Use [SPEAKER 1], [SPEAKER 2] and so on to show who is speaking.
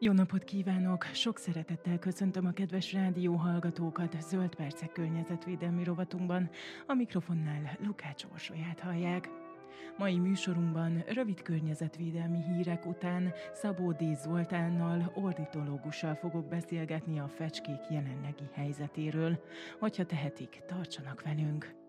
[SPEAKER 1] Jó napot kívánok! Sok szeretettel köszöntöm a kedves rádióhallgatókat Zöld Percek környezetvédelmi rovatunkban. A mikrofonnál Lukács Orsolyát hallják. Mai műsorunkban rövid környezetvédelmi hírek után Szabó D. Zoltánnal, ornitológussal fogok beszélgetni a fecskék jelenlegi helyzetéről. Hogyha tehetik, tartsanak velünk!